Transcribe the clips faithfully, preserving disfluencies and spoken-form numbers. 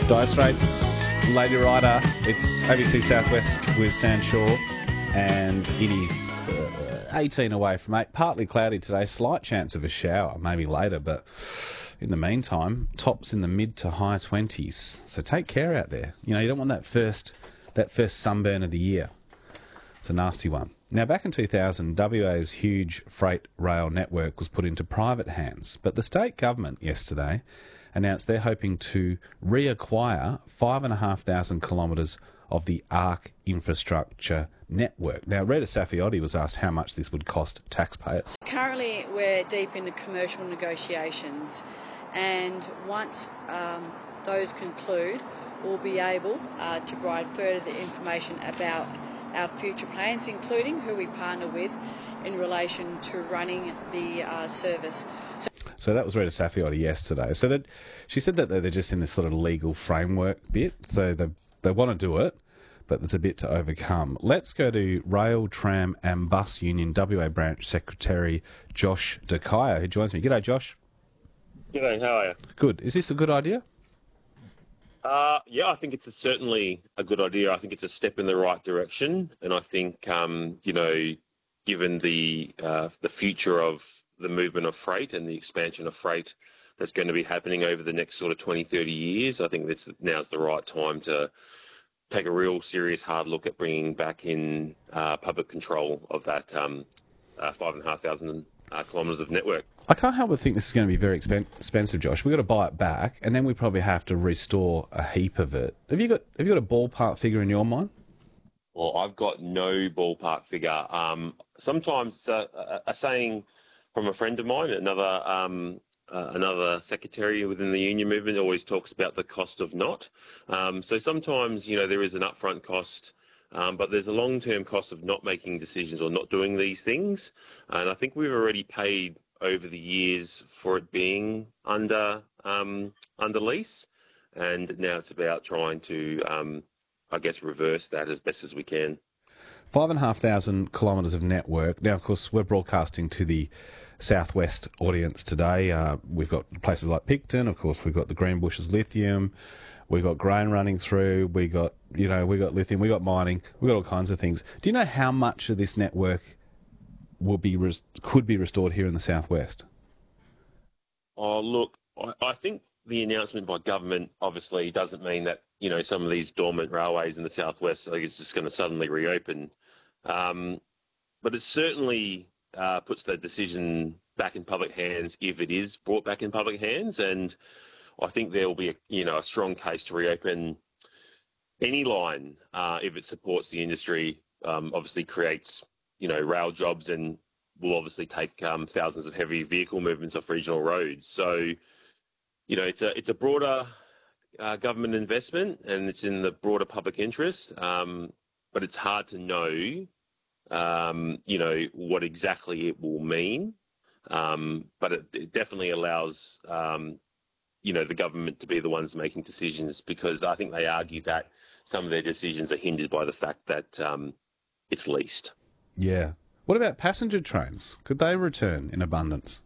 Dire Straits, Lady Rider. It's A B C Southwest with Stan Shaw, and it is uh, eighteen away from eight. Partly cloudy today, slight chance of a shower, maybe later, but in the meantime, tops in the mid to high twenties. So take care out there. You know, you don't want that first that first sunburn of the year. It's a nasty one. Now, back in two thousand, W A's huge freight rail network was put into private hands, but the state government yesterday announced they're hoping to reacquire five and a half thousand kilometres of the ARC infrastructure network. Now, Rita Saffioti was asked how much this would cost taxpayers. Currently, we're deep into commercial negotiations, and once um, those conclude, we'll be able uh, to provide further information about our future plans, including who we partner with in relation to running the uh, service. So So that was Rita Saffioti yesterday. So that she said that they're just in this sort of legal framework bit. So they they want to do it, but there's a bit to overcome. Let's go to Rail, Tram and Bus Union W A Branch Secretary Josh Dakaya, who joins me. G'day, Josh. G'day, how are you? Good. Is this a good idea? Uh, yeah, I think it's a, certainly a good idea. I think it's a step in the right direction. And I think, um, you know, given the uh, the future of the movement of freight and the expansion of freight that's going to be happening over the next sort of twenty, thirty years, I think that's now's the right time to take a real serious hard look at bringing back in uh, public control of that um, uh, five and a half thousand uh, kilometres of network. I can't help but think this is going to be very expen- expensive, Josh. We've got to buy it back, and then we probably have to restore a heap of it. Have you got Have you got a ballpark figure in your mind? Well, I've got no ballpark figure. Um, sometimes uh, a, a saying from a friend of mine, another um, uh, another secretary within the union movement, always talks about the cost of not. Um, so sometimes, you know, there is an upfront cost, um, but there's a long-term cost of not making decisions or not doing these things. And I think we've already paid over the years for it being under um, under lease, and now it's about trying to, um, I guess, reverse that as best as we can. Five and a half thousand kilometres of network. Now, of course, we're broadcasting to the Southwest audience today. Uh, we've got places like Picton, of course, we've got the Greenbushes lithium, we've got grain running through, we got, you know, we got lithium, we got mining, we got all kinds of things. Do you know how much of this network will be res- could be restored here in the Southwest? Oh, look, I, I think the announcement by government obviously doesn't mean that, you know, some of these dormant railways in the Southwest are just going to suddenly reopen. Um, but it certainly uh, puts that decision back in public hands if it is brought back in public hands. And I think there will be, a, you know, a strong case to reopen any line uh, if it supports the industry, um, obviously creates, you know, rail jobs and will obviously take um, thousands of heavy vehicle movements off regional roads. So, you know, it's a it's a broader uh, government investment and it's in the broader public interest, um, but it's hard to know, um, you know, what exactly it will mean. Um, but it, it definitely allows, um, you know, the government to be the ones making decisions, because I think they argue that some of their decisions are hindered by the fact that um, it's leased. Yeah. What about passenger trains? Could they return in abundance?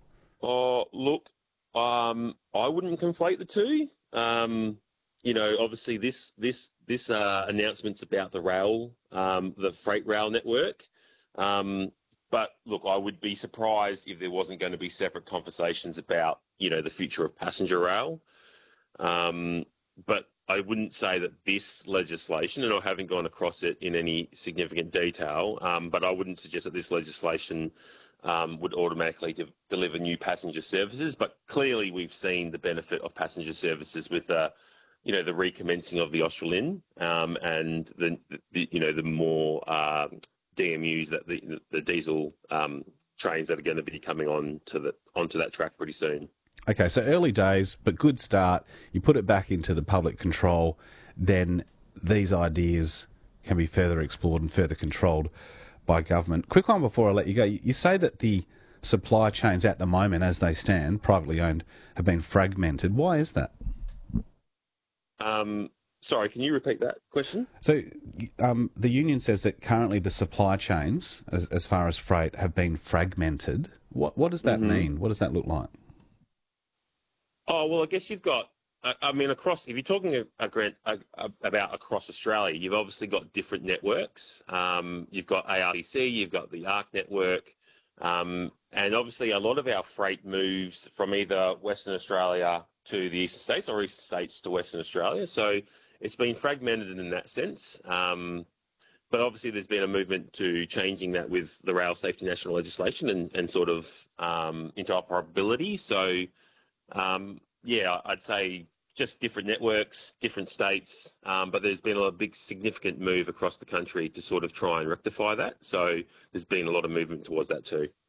Oh, look, um, I wouldn't conflate the two. Um, you know, obviously this this this uh, announcement's about the rail, um, the freight rail network. Um, but look, I would be surprised if there wasn't going to be separate conversations about, you know, the future of passenger rail. Um, but I wouldn't say that this legislation, and I haven't gone across it in any significant detail, um, but I wouldn't suggest that this legislation um, would automatically de- deliver new passenger services. But clearly we've seen the benefit of passenger services with, uh, you know, the recommencing of the Australind um, and the, the, you know, the more uh, D M Us, that the, the diesel um, trains that are going to be coming on to the onto that track pretty soon. Okay, so early days, but good start. You put it back into the public control, then these ideas can be further explored and further controlled by government. Quick one before I let you go. You say that the supply chains at the moment, as they stand, privately owned, have been fragmented. Why is that? Um, sorry, can you repeat that question? So um, the union says that currently the supply chains, as, as far as freight, have been fragmented. What, what does that Mm-hmm. mean? What does that look like? Oh, well, I guess you've got I, I mean, across, if you're talking a, a grant, a, a, about across Australia, you've obviously got different networks. Um, you've got A R D C, you've got the ARC network, um, and obviously a lot of our freight moves from either Western Australia to the eastern states or eastern states to Western Australia. So it's been fragmented in that sense. Um, but obviously there's been a movement to changing that with the rail safety national legislation and, and sort of um, interoperability. So, um, yeah, I'd say just different networks, different states, um, but there's been a big significant move across the country to sort of try and rectify that. So there's been a lot of movement towards that too.